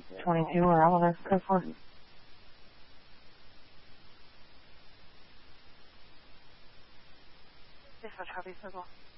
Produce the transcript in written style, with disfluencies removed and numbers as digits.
22 or Eleanor. Go for it. This is Harvey Circle.